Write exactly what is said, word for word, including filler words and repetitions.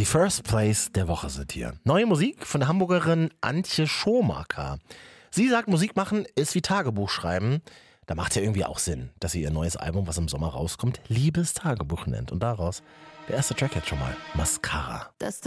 First Place der Woche sind hier. Neue Musik von der Hamburgerin Antje Schomaker. Sie sagt, Musik machen ist wie Tagebuch schreiben. Da macht ja irgendwie auch Sinn, dass sie ihr neues Album, was im Sommer rauskommt, Liebestagebuch nennt. Und daraus, der erste Track jetzt schon mal, Mascara. Das